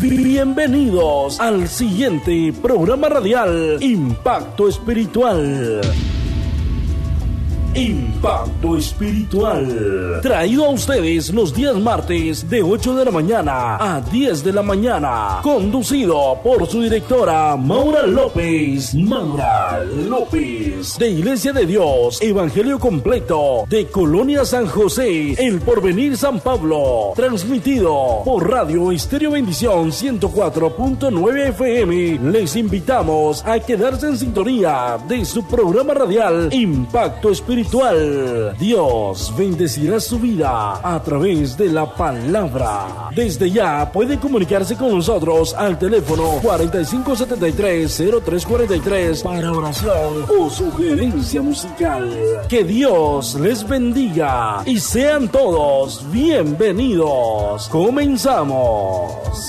Bienvenidos al siguiente programa radial Impacto Espiritual. Impacto Espiritual, traído a ustedes los días martes de 8 de la mañana a 10 de la mañana, conducido por su directora Maura López, de Iglesia de Dios, Evangelio Completo, de Colonia San José, El Porvenir San Pablo, transmitido por Radio Estéreo Bendición 104.9 FM. Les invitamos a quedarse en sintonía de su programa radial Impacto Espiritual. Dios bendecirá su vida a través de la palabra. Desde ya puede comunicarse con nosotros al teléfono 4573-0343 para oración o sugerencia musical. Que Dios les bendiga y sean todos bienvenidos. Comenzamos.